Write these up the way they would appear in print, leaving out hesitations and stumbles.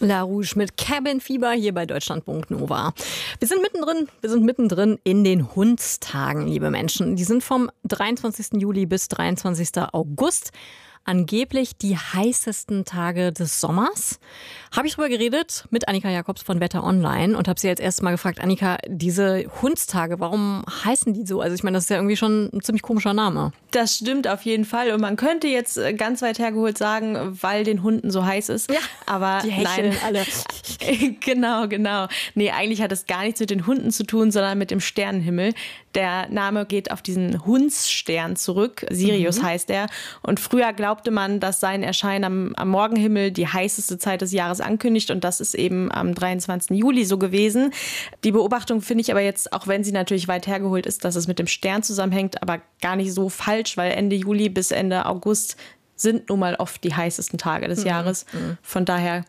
La Rouge mit Cabin Fever hier bei Deutschlandfunk Nova. Wir sind mittendrin in den Hundstagen, liebe Menschen. Die sind vom 23. Juli bis 23. August. Angeblich die heißesten Tage des Sommers. Habe ich drüber geredet mit Annika Jacobs von Wetter Online und habe sie jetzt erst mal gefragt, Annika, diese Hundstage, warum heißen die so? Also ich meine, das ist ja irgendwie schon ein ziemlich komischer Name. Das stimmt auf jeden Fall und man könnte jetzt ganz weit hergeholt sagen, weil den Hunden so heiß ist. Ja, aber die hecheln alle. Genau. Nee, eigentlich hat es gar nichts mit den Hunden zu tun, sondern mit dem Sternenhimmel. Der Name geht auf diesen Hundsstern zurück. Sirius heißt er. Und früher glaubte man, dass sein Erscheinen am Morgenhimmel die heißeste Zeit des Jahres ankündigt. Und das ist eben am 23. Juli so gewesen. Die Beobachtung finde ich aber jetzt, auch wenn sie natürlich weit hergeholt ist, dass es mit dem Stern zusammenhängt, aber gar nicht so falsch, weil Ende Juli bis Ende August sind nun mal oft die heißesten Tage des Jahres. Von daher,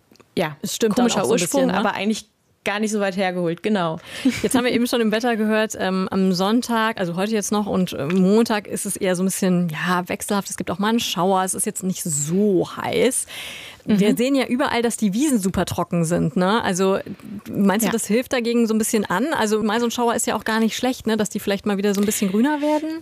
ja, es stimmt, komischer dann auch so ein Ursprung, bisschen, ne? aber eigentlich gar nicht so weit hergeholt, genau. Jetzt haben wir eben schon im Wetter gehört, am Sonntag, also heute jetzt noch und Montag ist es eher so ein bisschen wechselhaft. Es gibt auch mal einen Schauer, es ist jetzt nicht so heiß. Wir sehen ja überall, dass die Wiesen super trocken sind, ne? Also meinst du, das hilft dagegen so ein bisschen an? Also mal so ein Schauer ist ja auch gar nicht schlecht, ne? Dass die vielleicht mal wieder so ein bisschen grüner werden?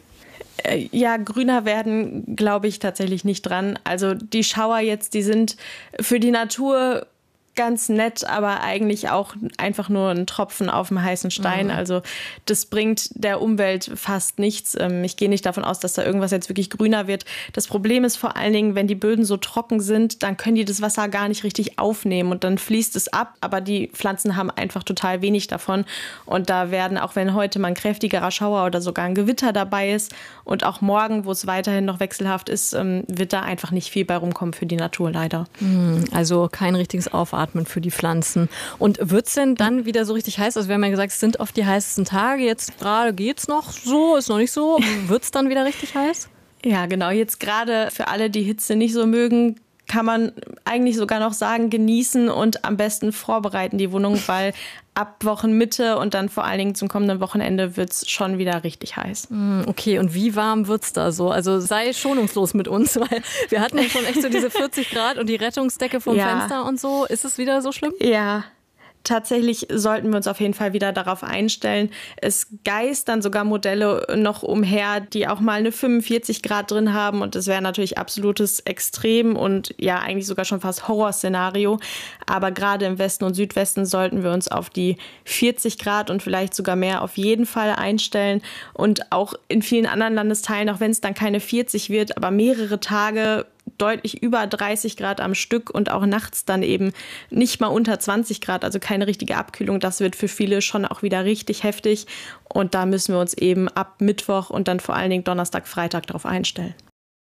Ja, grüner werden glaube ich tatsächlich nicht dran. Also die Schauer jetzt, die sind für die Natur ganz nett, aber eigentlich auch einfach nur ein Tropfen auf dem heißen Stein. Also das bringt der Umwelt fast nichts. Ich gehe nicht davon aus, dass da irgendwas jetzt wirklich grüner wird. Das Problem ist vor allen Dingen, wenn die Böden so trocken sind, dann können die das Wasser gar nicht richtig aufnehmen und dann fließt es ab. Aber die Pflanzen haben einfach total wenig davon. Und da werden, auch wenn heute mal ein kräftigerer Schauer oder sogar ein Gewitter dabei ist und auch morgen, wo es weiterhin noch wechselhaft ist, wird da einfach nicht viel bei rumkommen für die Natur leider. Also kein richtiges Aufatmen für die Pflanzen. Und wird es denn dann wieder so richtig heiß? Also wir haben ja gesagt, es sind oft die heißesten Tage. Jetzt gerade geht es noch so, ist noch nicht so. Wird es dann wieder richtig heiß? Ja, genau. Jetzt gerade für alle, die Hitze nicht so mögen, kann man eigentlich sogar noch sagen, genießen und am besten vorbereiten die Wohnung, weil ab Wochenmitte und dann vor allen Dingen zum kommenden Wochenende wird es schon wieder richtig heiß. Okay, und wie warm wird's da so? Also sei schonungslos mit uns, weil wir hatten ja schon echt so diese 40 Grad und die Rettungsdecke vom Fenster und so. Ist es wieder so schlimm? Ja. Tatsächlich sollten wir uns auf jeden Fall wieder darauf einstellen. Es geistern sogar Modelle noch umher, die auch mal eine 45 Grad drin haben. Und das wäre natürlich absolutes Extrem und ja eigentlich sogar schon fast Horrorszenario. Aber gerade im Westen und Südwesten sollten wir uns auf die 40 Grad und vielleicht sogar mehr auf jeden Fall einstellen. Und auch in vielen anderen Landesteilen, auch wenn es dann keine 40 wird, aber mehrere Tage deutlich über 30 Grad am Stück und auch nachts dann eben nicht mal unter 20 Grad, also keine richtige Abkühlung. Das wird für viele schon auch wieder richtig heftig und da müssen wir uns eben ab Mittwoch und dann vor allen Dingen Donnerstag, Freitag darauf einstellen.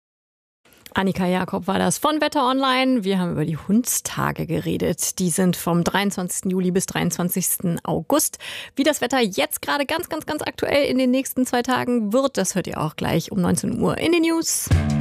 Annika Jakob war das von Wetter Online. Wir haben über die Hundstage geredet. Die sind vom 23. Juli bis 23. August. Wie das Wetter jetzt gerade ganz aktuell in den nächsten 2 Tagen wird, das hört ihr auch gleich um 19 Uhr in den News.